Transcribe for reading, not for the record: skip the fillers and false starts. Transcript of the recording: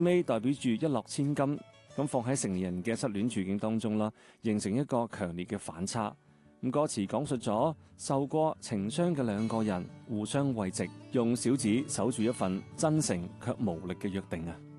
尾代表住一諾千金，咁放喺成年人嘅失戀處境當中啦，形成一個強烈嘅反差。咁歌詞講述咗受過情傷嘅兩個人互相慰藉，用小指守住一份真誠卻無力嘅約定啊！